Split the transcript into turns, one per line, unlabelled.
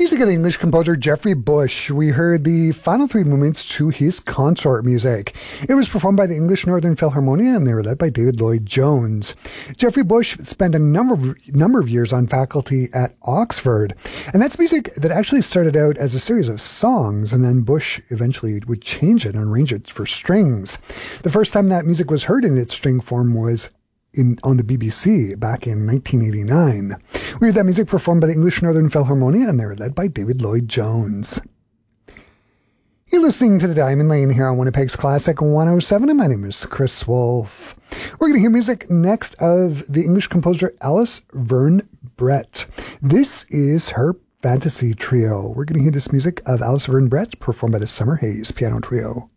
music of the English composer Geoffrey Bush, we heard the final three movements to his consort music. It was performed by the English Northern Philharmonia, and they were led by David Lloyd-Jones. Geoffrey Bush spent a number of years on faculty at Oxford, and that's music that actually started out as a series of songs, and then Bush eventually would change it and arrange it for strings. The first time that music was heard in its string form was on the BBC back in 1989. We heard that music performed by the English Northern Philharmonia, and they were led by David Lloyd-Jones. You're listening to The Diamond Lane here on Winnipeg's Classic 107, and my name is Chris Wolf. We're going to hear music next of the English composer Alice Verne Brett. This is her Fantasy Trio. We're going to hear this music of Alice Verne Brett performed by the Summer Haze Piano Trio.